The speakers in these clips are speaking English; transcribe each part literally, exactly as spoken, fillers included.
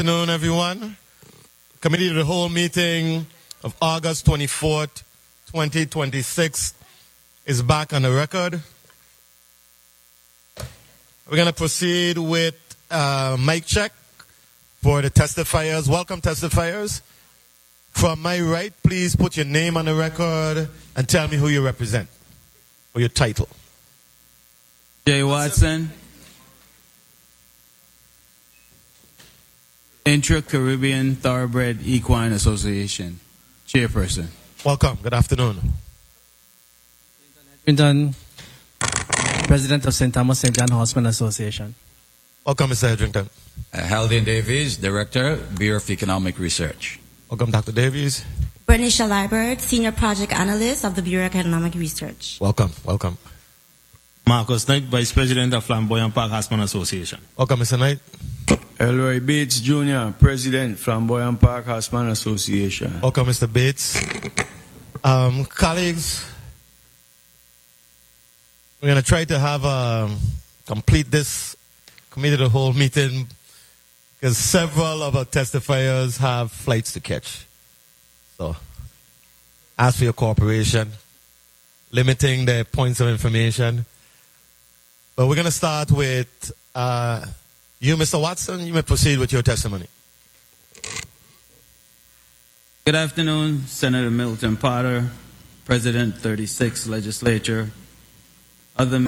Good afternoon, everyone. Committee of the whole meeting of August twenty-fourth, twenty twenty-six is back on the record. We're going to proceed with uh, mic check for the testifiers. Welcome, testifiers. From my right, please put your name on the record and tell me who you represent or your title. Jay Watson, Intra-Caribbean Thoroughbred Equine Association, chairperson. Welcome. Good afternoon. Edrington, president of Saint Thomas Saint John Horseman Association. Welcome, Mister Edrington. Uh, Haldane Davies, director, Bureau of Economic Research. Welcome, Doctor Davies. Bernicia Liebert, senior project analyst of the Bureau of Economic Research. Welcome. Welcome. Marcus Knight, vice president of Flamboyant Park Horseman Association. Welcome, Mister Knight. Elroy Bates Junior, president, Flamboyant Park Horseman Association. Welcome, Mister Bates. Um, colleagues, we're going to try to have um, complete this committee of the whole meeting because several of our testifiers have flights to catch. So, ask for your cooperation, limiting the points of information. But we're going to start with uh, you, Mister Watson. You may proceed with your testimony. Good afternoon, Senator Milton Potter, President, thirty-sixth Legislature. Other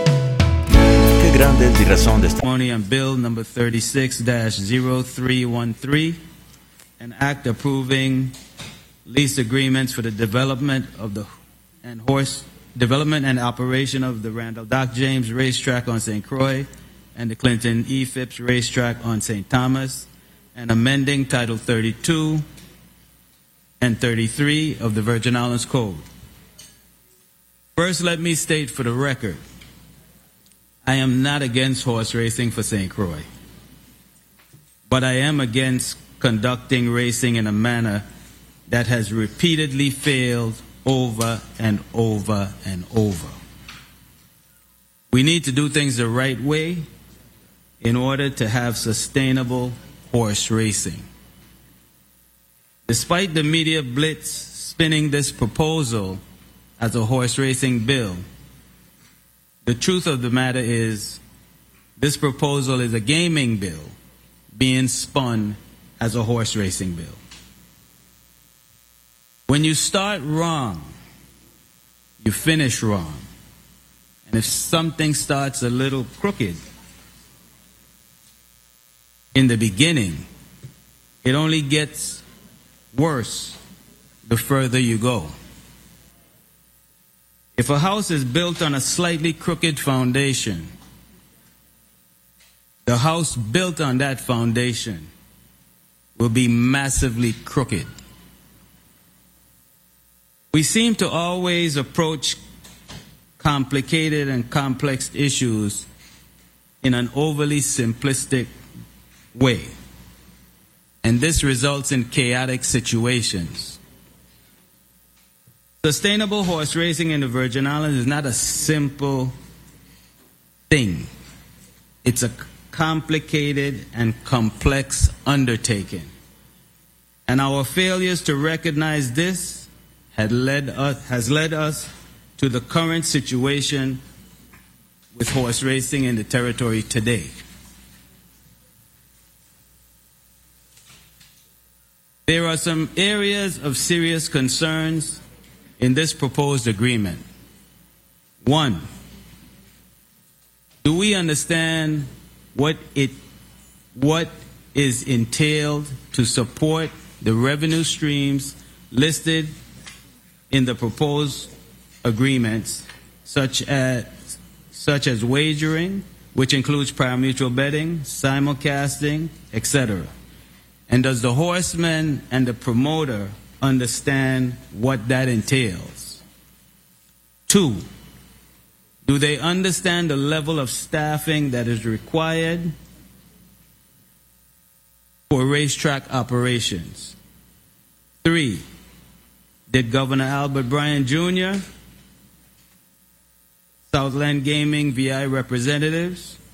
testimony on Bill number thirty-six dash zero three one three, an act approving lease agreements for the development of the and horse development and operation of the Randall Doc James Racetrack on Saint Croix and the Clinton E. Phipps Racetrack on Saint Thomas, and amending Title thirty-two and thirty-three of the Virgin Islands Code. First, let me state for the record, I am not against horse racing for Saint Croix, but I am against conducting racing in a manner that has repeatedly failed over and over and over. We need to do things the right way in order to have sustainable horse racing. Despite the media blitz spinning this proposal as a horse racing bill, the truth of the matter is this proposal is a gaming bill being spun as a horse racing bill. When you start wrong, you finish wrong. And if something starts a little crooked in the beginning, it only gets worse the further you go. If a house is built on a slightly crooked foundation, the house built on that foundation will be massively crooked. We seem to always approach complicated and complex issues in an overly simplistic way, and this results in chaotic situations. Sustainable horse racing in the Virgin Islands is not a simple thing. It's a complicated and complex undertaking. And our failures to recognize this had led us, has led us to the current situation with horse racing in the territory today. There are some areas of serious concerns in this proposed agreement. One, do we understand what it what is entailed to support the revenue streams listed in the proposed agreements, such as such as wagering, which includes pari-mutuel betting, simulcasting, et cetera? And does the horseman and the promoter understand what that entails? Two, do they understand the level of staffing that is required for racetrack operations? Three, did Governor Albert Bryan Junior, Southland Gaming V I representatives,